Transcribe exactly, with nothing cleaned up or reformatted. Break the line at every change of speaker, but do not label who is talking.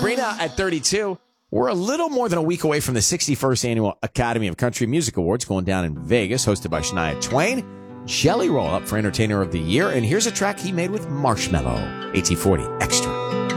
Sabrina at thirty-two. We're a little more than a week away from the sixty-first Annual Academy of Country Music Awards going down in Vegas, hosted by Shania Twain. Jelly Roll up for Entertainer of the Year. And here's a track he made with Marshmello. eighteen forty Extra.